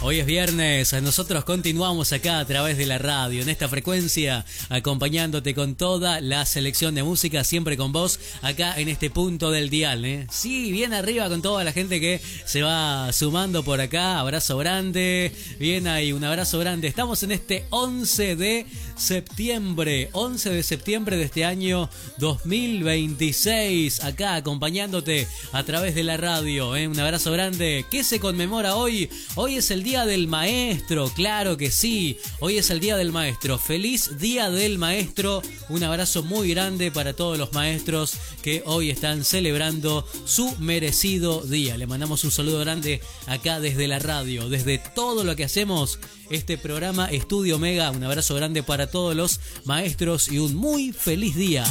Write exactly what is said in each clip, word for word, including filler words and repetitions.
Hoy es viernes, nosotros continuamos acá a través de la radio, en esta frecuencia, acompañándote con toda la selección de música, siempre con vos, acá en este punto del dial, ¿eh? Sí, bien arriba con toda la gente que se va sumando por acá, abrazo grande, bien ahí, un abrazo grande. Estamos en este once de septiembre, once de septiembre de este año dos mil veintiséis, acá acompañándote a través de la radio, ¿eh? Un abrazo grande. ¿Qué se conmemora hoy? Hoy es el Día del Maestro, claro que sí, hoy es el Día del Maestro. Feliz Día del Maestro, un abrazo muy grande para todos los maestros que hoy están celebrando su merecido día. Le mandamos un saludo grande acá desde la radio, desde todo lo que hacemos, este programa Estudio Mega. Un abrazo grande para todos los maestros y un muy feliz día.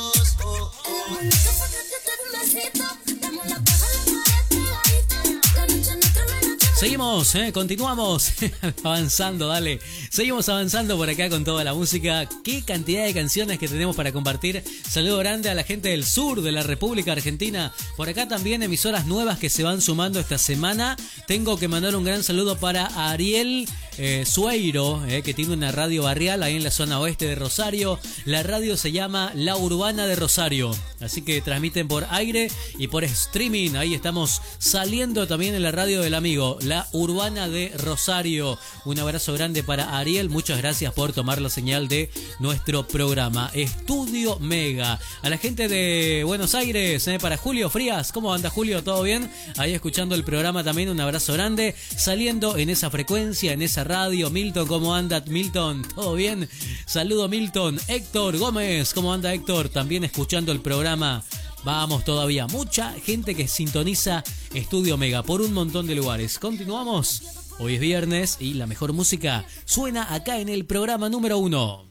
Seguimos, ¿eh? Continuamos avanzando, dale. Seguimos avanzando por acá con toda la música. Qué cantidad de canciones que tenemos para compartir. Saludo grande a la gente del sur de la República Argentina. Por acá también emisoras nuevas que se van sumando esta semana. Tengo que mandar un gran saludo para Ariel eh, Sueiro, eh, que tiene una radio barrial ahí en la zona oeste de Rosario. La radio se llama La Urbana de Rosario. Así que transmiten por aire y por streaming. Ahí estamos saliendo también en la radio del amigo La Urbana de Rosario. Un abrazo grande para Ariel. Muchas gracias por tomar la señal de nuestro programa Estudio Mega. A la gente de Buenos Aires, eh, para Julio Frías. ¿Cómo anda, Julio? ¿Todo bien? Ahí escuchando el programa también. Un abrazo grande. Saliendo en esa frecuencia, en esa radio. Milton, ¿cómo anda, Milton? ¿Todo bien? Saludo, Milton. Héctor Gómez, ¿cómo anda, Héctor? También escuchando el programa. Vamos todavía, mucha gente que sintoniza Estudio Mega por un montón de lugares. Continuamos, hoy es viernes y la mejor música suena acá en el programa número uno.